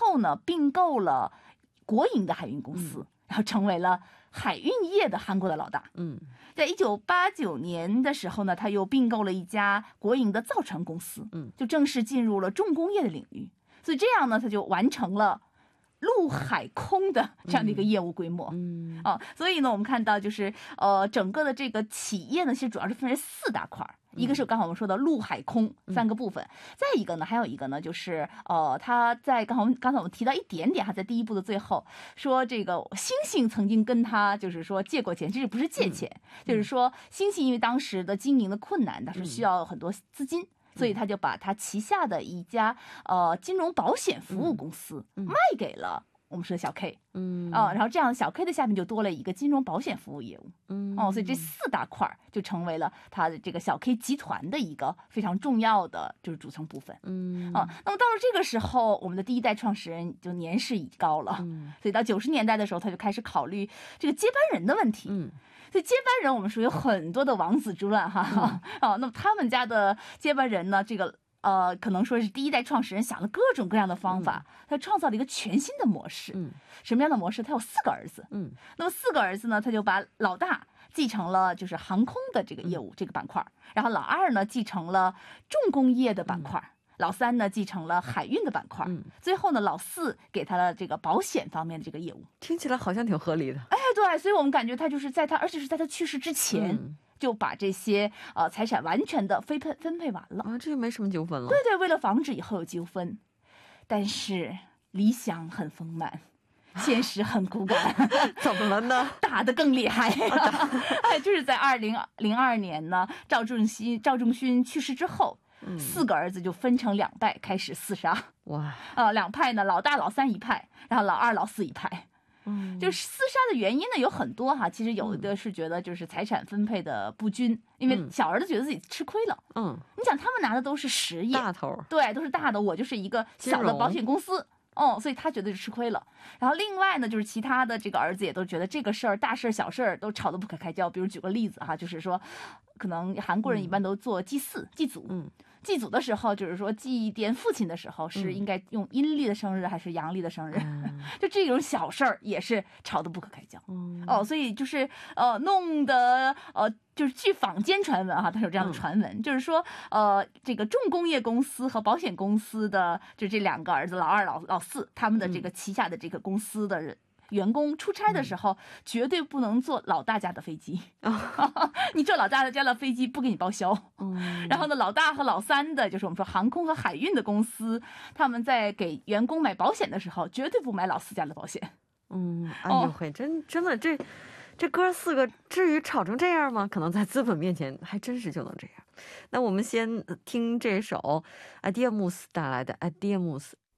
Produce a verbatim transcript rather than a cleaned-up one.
后呢并购了国营的海运公司，然后成为了海运业的韩国的老大。 嗯， 在一九八九年的时候呢，他又并购了一家国营的造船公司， 嗯， 就正式进入了重工业的领域。所以这样呢，他就完成了陆海空的这样的一个业务规模。 嗯啊，所以呢，我们看到就是呃，整个的这个企业呢，其实主要是分为四大块。一个是刚好我们说的陆海空三个部分，再一个呢，还有一个呢，就是呃，他在刚好刚才我们提到一点点哈，在第一步的最后说，这个星星曾经跟他就是说借过钱，这是不是借钱？就是说星星因为当时的经营的困难，当时需要很多资金。所以他就把他旗下的一家呃金融保险服务公司卖给了我们说的小 K， 嗯啊、然后这样小 K 的下面就多了一个金融保险服务业务， 嗯哦，所以这四大块就成为了他的这个小 K 集团的一个非常重要的就是组成部分。 嗯啊，那么到了这个时候，我们的第一代创始人就年事已高了， 嗯所以到九十年代的时候，他就开始考虑这个接班人的问题。 嗯所以接班人，我们说有很多的王子之乱哈，啊、那么他们家的接班人呢，这个呃，可能说是第一代创始人想了各种各样的方法，他创造了一个全新的模式。 嗯什么样的模式？他有四个儿子， 嗯那么四个儿子呢，他就把老大继承了就是航空的这个业务、这个板块，然后老二呢继承了重工业的板块。老三呢继承了海运的板块， 嗯最后呢老四给他了这个保险方面的这个业务。 听起来好像挺合理的。 哎，对，所以我们感觉他就是在他，而且是在他去世之前， 嗯就把这些呃财产完全的分配分配完了。 啊，这就没什么纠纷了。 对对，为了防止以后有纠纷，但是理想很丰满，现实很骨感， 怎么了呢？ 打得更厉害。哎，就是在二零零二年呢，赵正熙、赵正勋去世之后。四个儿子就分成两派开始厮杀。 哇， 呃，两派呢，老大老三一派，然后老二老四一派。 嗯， 就是厮杀的原因呢有很多哈，其实有的是觉得就是财产分配的不均，因为小儿子觉得自己吃亏了。 嗯， 你想他们拿的都是实业， 大头， 对，都是大的，我就是一个小的保险公司。哦，所以他觉得是吃亏了。然后另外呢，就是其他的这个儿子也都觉得这个事儿，大事儿、小事儿都吵得不可开交。比如举个例子哈，就是说，可能韩国人一般都做祭祀、祭祖。 嗯， 祭祖的时候，就是说祭奠父亲的时候，是应该用阴历的生日还是阳历的生日？ 嗯、 就这种小事儿也是吵得不可开交。 嗯、 哦，所以就是呃，弄得呃。就是据坊间传闻哈，它有这样的传闻，嗯、就是说，呃，这个重工业公司和保险公司的，就这两个儿子，老二、老老四，他们的这个旗下的这个公司的人。员工出差的时候、嗯、绝对不能坐老大家的飞机，哦、你坐老大家的飞机不给你报销。嗯、然后呢，老大和老三的，就是我们说航空和海运的公司，他们在给员工买保险的时候，绝对不买老四家的保险。 嗯，哎呦嘿，哦、真真的这。这哥四个至于吵成这样吗？可能在资本面前还真是就能这样。那我们先听这首 Adiamus 带来的 Adiamus